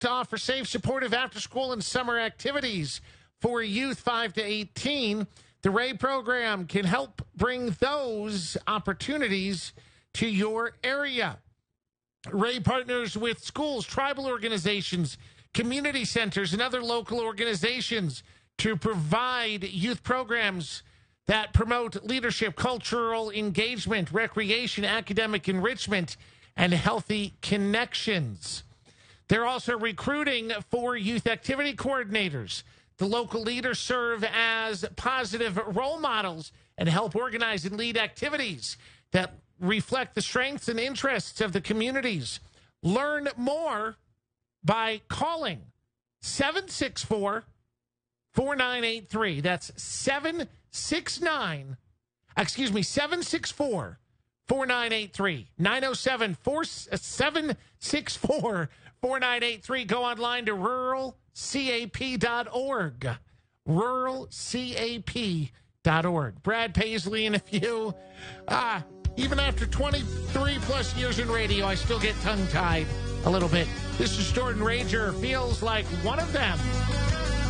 to offer safe, supportive after-school and summer activities for youth 5 to 18. The Ray program can help bring those opportunities to your area. Ray partners with schools, tribal organizations, community centers, and other local organizations to provide youth programs that promote leadership, cultural engagement, recreation, academic enrichment, and healthy connections. They're also recruiting for youth activity coordinators. The local leaders serve as positive role models and help organize and lead activities that reflect the strengths and interests of the communities. Learn more by calling 764-4983. That's 764-4983. 907-764-4983. Go online to ruralcap.org. Ruralcap.org. Brad Paisley and a few. Even after 23 plus years in radio, I still get tongue-tied a little bit. This is Jordan Ranger. Feels like one of them.